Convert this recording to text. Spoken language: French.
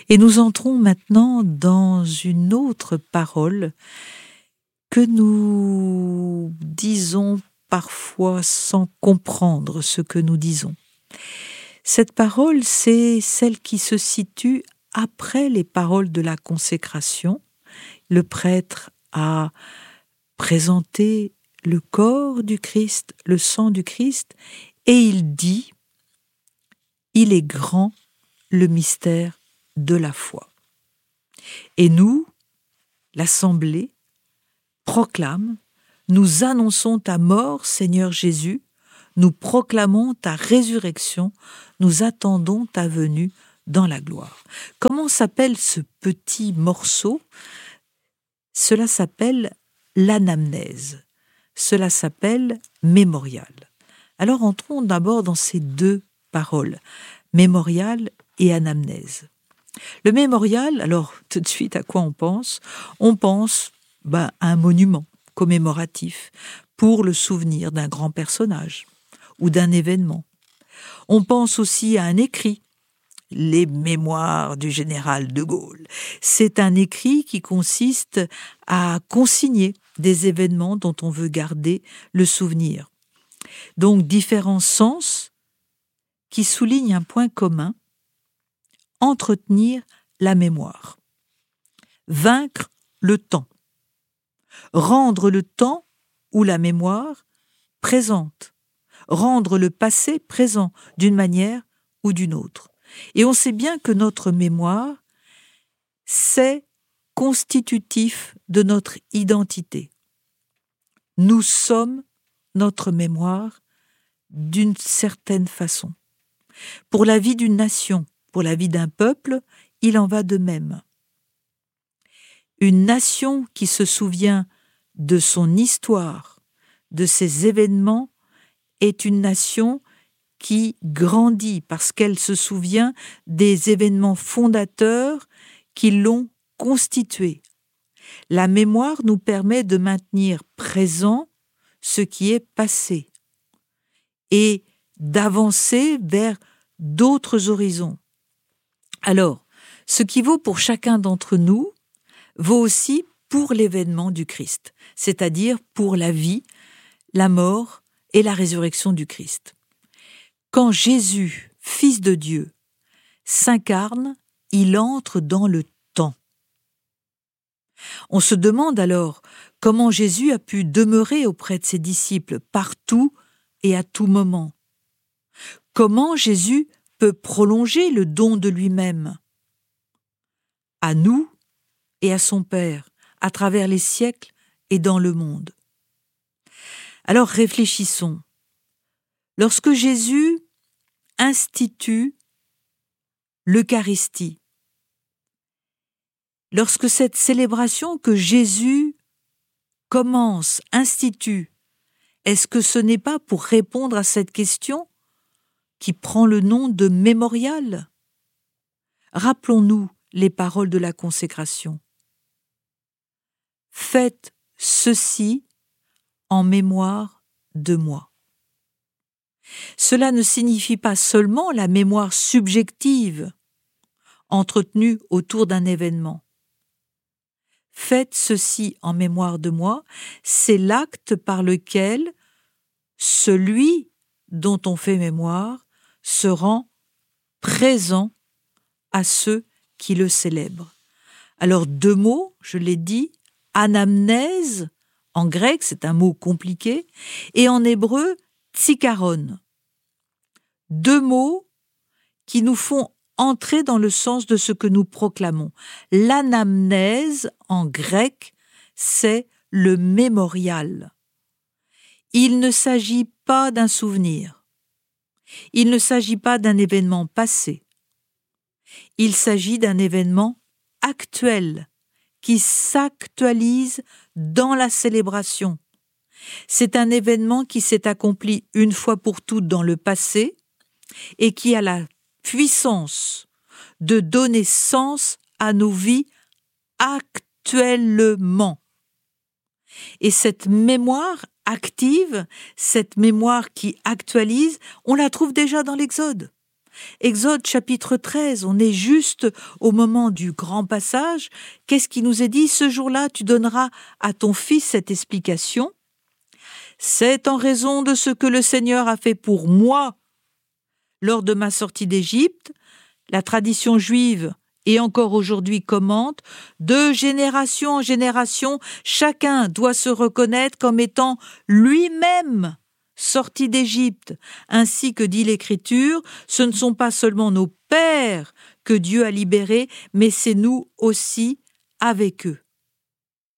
Et nous entrons maintenant dans une autre parole que nous disons parfois sans comprendre ce que nous disons. Cette parole, c'est celle qui se situe après les paroles de la consécration. Le prêtre a présenté le corps du Christ, le sang du Christ, et il dit « Il est grand le mystère de la foi ». Et nous, l'Assemblée, proclame, nous annonçons ta mort, Seigneur Jésus, nous proclamons ta résurrection, nous attendons ta venue dans la gloire. Comment s'appelle ce petit morceau ? Cela s'appelle l'anamnèse. Cela s'appelle mémorial. Alors entrons d'abord dans ces deux paroles, mémorial et anamnèse. Le mémorial, alors tout de suite à quoi on pense ? On pense à un monument commémoratif pour le souvenir d'un grand personnage ou d'un événement. On pense aussi à un écrit, les mémoires du général de Gaulle. C'est un écrit qui consiste à consigner des événements dont on veut garder le souvenir. Donc différents sens qui soulignent un point commun, entretenir la mémoire, vaincre le temps, rendre le temps ou la mémoire présente, rendre le passé présent d'une manière ou d'une autre. Et on sait bien que notre mémoire, c'est constitutif de notre identité. Nous sommes notre mémoire d'une certaine façon. Pour la vie d'une nation, pour la vie d'un peuple, il en va de même. Une nation qui se souvient de son histoire, de ses événements, est une nation qui grandit parce qu'elle se souvient des événements fondateurs qui l'ont constituée. La mémoire nous permet de maintenir présent ce qui est passé et d'avancer vers d'autres horizons. Alors, ce qui vaut pour chacun d'entre nous vaut aussi pour l'événement du Christ, c'est-à-dire pour la vie, la mort et la résurrection du Christ. Quand Jésus, Fils de Dieu, s'incarne, il entre dans le temps. On se demande alors comment Jésus a pu demeurer auprès de ses disciples partout et à tout moment. Comment Jésus peut prolonger le don de lui-même à nous et à son Père, à travers les siècles et dans le monde. Alors réfléchissons. Lorsque Jésus institue l'Eucharistie, lorsque cette célébration que Jésus commence, institue, est-ce que ce n'est pas pour répondre à cette question qui prend le nom de mémorial ? Rappelons-nous les paroles de la consécration. Faites ceci en mémoire de moi. Cela ne signifie pas seulement la mémoire subjective entretenue autour d'un événement. Faites ceci en mémoire de moi, c'est l'acte par lequel celui dont on fait mémoire se rend présent à ceux qui le célèbrent. Alors deux mots, je l'ai dit, anamnèse, en grec c'est un mot compliqué, et en hébreu, tsikaron. Deux mots qui nous font entrer dans le sens de ce que nous proclamons. L'anamnèse, en grec, c'est le mémorial. Il ne s'agit pas d'un souvenir. Il ne s'agit pas d'un événement passé. Il s'agit d'un événement actuel qui s'actualise dans la célébration. C'est un événement qui s'est accompli une fois pour toutes dans le passé et qui a la puissance de donner sens à nos vies actuellement. Et cette mémoire active, cette mémoire qui actualise, on la trouve déjà dans l'Exode. Exode chapitre 13, on est juste au moment du grand passage. Qu'est-ce qui nous est dit? Ce jour-là, tu donneras à ton fils cette explication. C'est en raison de ce que le Seigneur a fait pour moi lors de ma sortie d'Égypte. La tradition juive, et encore aujourd'hui, commente, de génération en génération, chacun doit se reconnaître comme étant lui-même sorti d'Égypte. Ainsi que dit l'Écriture, ce ne sont pas seulement nos pères que Dieu a libérés, mais c'est nous aussi avec eux.